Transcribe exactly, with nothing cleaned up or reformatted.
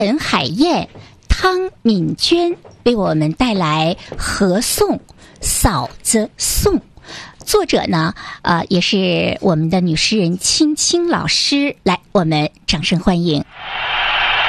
陈海燕、汤敏娟为我们带来合颂《嫂子颂》，作者呢，呃，也是我们的女诗人青青老师。来，我们掌声欢迎。